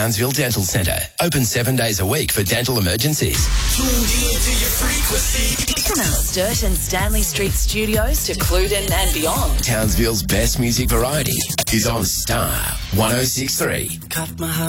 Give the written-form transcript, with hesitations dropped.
Townsville Dental Centre. Open 7 days a week for dental emergencies. Tuned in to your frequency. From our Sturt and Stanley Street studios to Cluden and beyond. Townsville's best music variety is on Star 106.3. Cut my heart.